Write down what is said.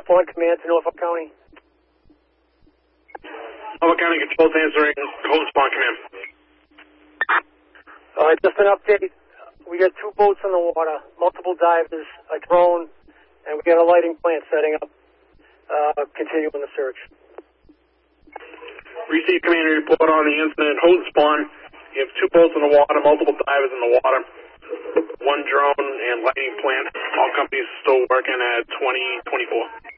Spawn Command to Norfolk County. Norfolk County Controls answering Houghton Spawn Command. Just an update. We got 2 boats in the water, multiple divers, a drone, and we got a lighting plant setting up, continuing the search. Received community report on the incident. Houghton Spawn. You have 2 boats in the water, multiple divers in the water, 1 drone and lighting plant. All companies still working at 2024.